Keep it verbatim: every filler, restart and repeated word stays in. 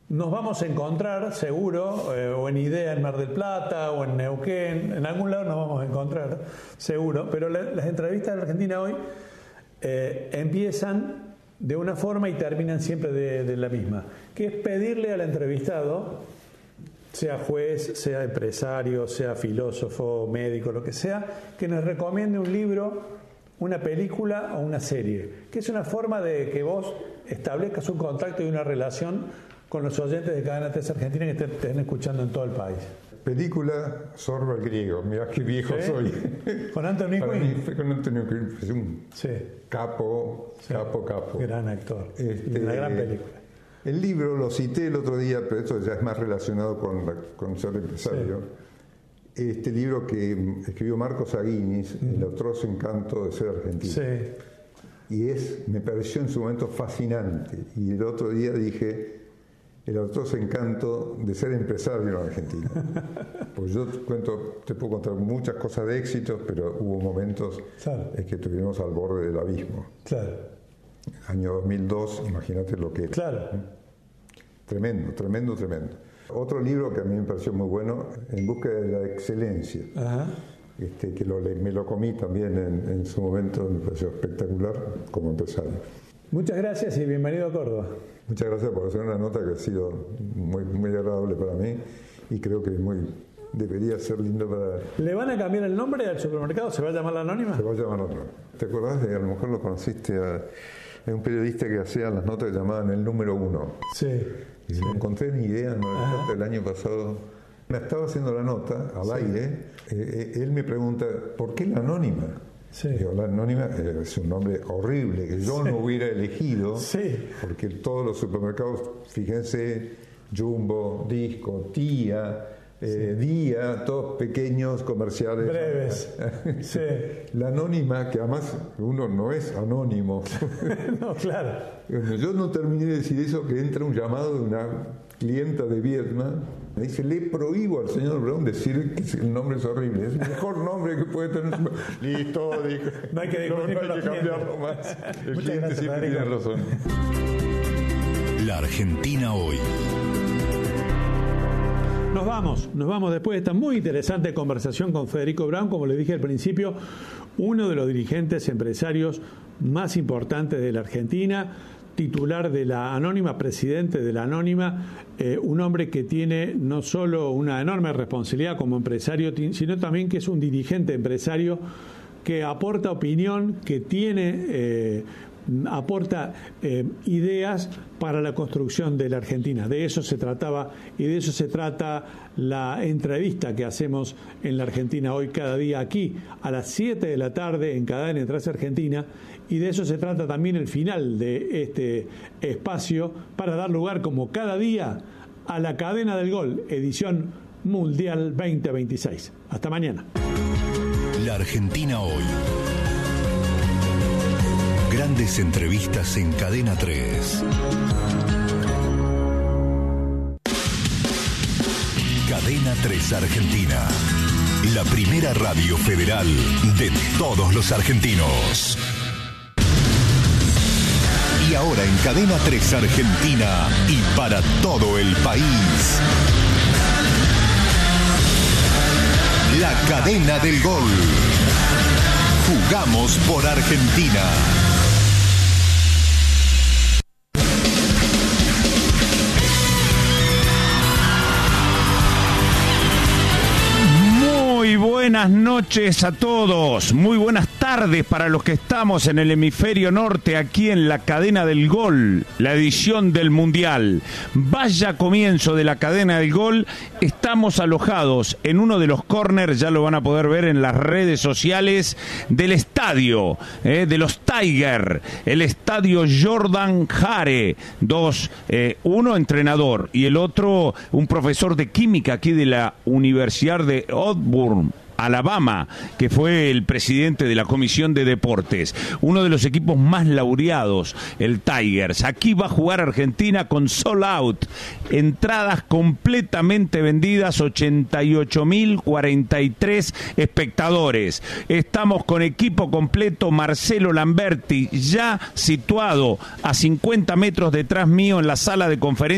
nos vamos a encontrar seguro, eh, o en IDEA en Mar del Plata, o en Neuquén, en algún lado nos vamos a encontrar seguro, pero la, las entrevistas de Argentina hoy eh, empiezan de una forma y terminan siempre de, de la misma, que es pedirle al entrevistado, sea juez, sea empresario, sea filósofo, médico, lo que sea, que nos recomiende un libro, una película o una serie, que es una forma de que vos establezcas un contacto y una relación con los oyentes de Cadena tres Argentina que te estén escuchando en todo el país. Película Zorro el Griego, mirá qué viejo ¿Sí? soy. Con Anthony Para Quinn. mí fue con Anthony Quinn, es un sí. capo, sí. capo, capo. Gran actor, este, y una gran película. El libro lo cité el otro día, pero esto ya es más relacionado con, la, con ser empresario. Sí. Este libro que escribió Marcos Aguinis, mm. El atroz encanto de ser argentino. Sí. Y es, me pareció en su momento fascinante. Y el otro día dije, el atroz encanto de ser empresario en Argentina. Pues yo te cuento, te puedo contar muchas cosas de éxitos, pero hubo momentos claro. en que estuvimos al borde del abismo. Claro. Año dos mil dos, imagínate lo que era. Claro. Tremendo, tremendo, tremendo. Otro libro que a mí me pareció muy bueno, En busca de la excelencia. Ajá. Este, que lo, me lo comí también en, en su momento, me pareció espectacular como empresario. Muchas gracias y bienvenido a Córdoba. Muchas gracias por hacer una nota que ha sido muy, muy agradable para mí y creo que muy, debería ser lindo para... ¿Le van a cambiar el nombre al supermercado? ¿Se va a llamar La Anónima? Se va a llamar otro. ¿Te acordás de, a lo mejor lo conociste, a, a un periodista que hacía las notas que llamaban El Número Uno? Sí. Y sí. me encontré en IDEA, ¿no? El año pasado, me estaba haciendo la nota al sí. aire, eh, eh, él me pregunta, ¿por qué La Anónima? Sí. Digo, La Anónima eh, es un nombre horrible que yo sí. no hubiera elegido, sí. porque todos los supermercados, fíjense, Jumbo, Disco, Tía, eh, sí. Día, todos pequeños comerciales breves. Sí. La Anónima, que además uno no es anónimo. No, claro. Yo no terminé de decir eso, que entra un llamado de una clienta de Vietnam. Me dice, le prohíbo al señor Brown decir que el nombre es horrible. Es el mejor nombre que puede tener. Listo, dijo. No hay que, no, no hay que cambiarlo más. El cliente siempre tiene razón. La Argentina hoy. Nos vamos, nos vamos después de esta muy interesante conversación con Federico Brown, como le dije al principio, uno de los dirigentes empresarios más importantes de la Argentina, titular de la Anónima, presidente de la Anónima, eh, un hombre que tiene no solo una enorme responsabilidad como empresario, sino también que es un dirigente empresario que aporta opinión, que tiene... Eh, aporta eh, ideas para la construcción de la Argentina. De eso se trataba y de eso se trata la entrevista que hacemos en la Argentina hoy cada día aquí a las siete de la tarde en Cadena tres Argentina, y de eso se trata también el final de este espacio para dar lugar como cada día a la Cadena del Gol, edición Mundial veinte veintiséis. Hasta mañana. La Argentina hoy. Grandes entrevistas en Cadena tres. Cadena tres Argentina. La primera radio federal de todos los argentinos. Y ahora en Cadena tres Argentina y para todo el país. La Cadena del Gol. Jugamos por Argentina. Muy buenas noches a todos, muy buenas tardes para los que estamos en el hemisferio norte, aquí en la Cadena del Gol, la edición del Mundial. Vaya comienzo de la Cadena del Gol, estamos alojados en uno de los corners, ya lo van a poder ver en las redes sociales, del estadio, eh, de los Tiger, el estadio Jordan Hare, dos, eh, uno entrenador y el otro un profesor de química aquí de la Universidad de Auburn, Alabama, que fue el presidente de la Comisión de Deportes, uno de los equipos más laureados, el Tigers. Aquí va a jugar Argentina con sold out, entradas completamente vendidas, ochenta y ocho mil cuarenta y tres espectadores. Estamos con equipo completo, Marcelo Lamberti ya situado a cincuenta metros detrás mío en la sala de conferencias